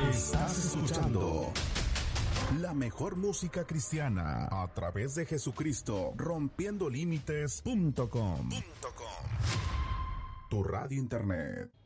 Estás escuchando la mejor música cristiana a través de Jesucristo, rompiendolímites.com. Tu radio internet.